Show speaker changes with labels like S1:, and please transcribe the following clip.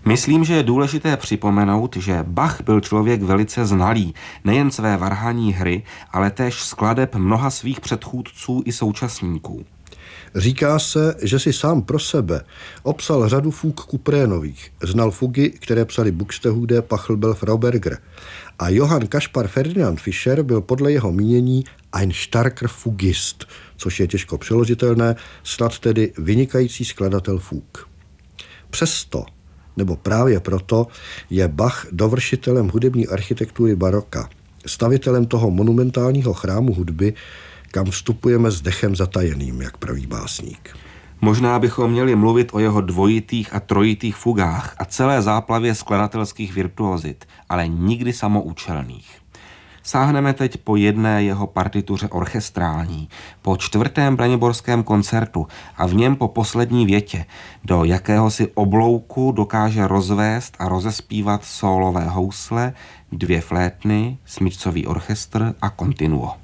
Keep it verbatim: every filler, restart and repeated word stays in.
S1: Myslím, že je důležité připomenout, že Bach byl člověk velice znalý, nejen své varhanní hry, ale též skladeb mnoha svých předchůdců i současníků.
S2: Říká se, že si sám pro sebe obsal řadu fug kuprénových. Znal fugy, které psali Buxtehude, Pachelbel, Frauberger. A Johann Kaspar Ferdinand Fischer byl podle jeho mínění ein starker Fugist, což je těžko přeložitelné, snad tedy vynikající skladatel fug. Přesto, nebo právě proto, je Bach dovršitelem hudební architektury baroka, stavitelem toho monumentálního chrámu hudby, kam vstupujeme s dechem zatajeným, jak praví básník.
S1: Možná bychom měli mluvit o jeho dvojitých a trojitých fugách a celé záplavě skladatelských virtuozit, ale nikdy samoučelných. Sáhneme teď po jedné jeho partituře orchestrální, po čtvrtém braniborském koncertu a v něm po poslední větě, do jakéhosi oblouku dokáže rozvést a rozespívat sólové housle, dvě flétny, smyčcový orchestr a kontinuo.